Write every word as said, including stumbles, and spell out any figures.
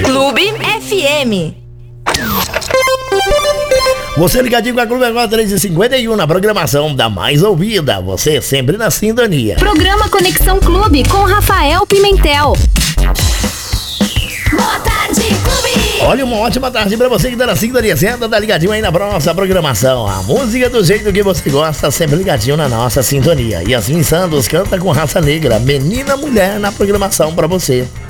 Clube F M. Você ligadinho com a Clube agora três e cinquenta e um na programação da mais ouvida. Você sempre na sintonia. Programa Conexão Clube com Rafael Pimentel. Boa tarde, Clube! Olha, uma ótima tarde pra você que tá na sintonia certa, tá ligadinho aí na nossa programação. A música do jeito que você gosta, sempre ligadinho na nossa sintonia. Yasmin Santos canta com Raça Negra, Menina Mulher, na programação pra você.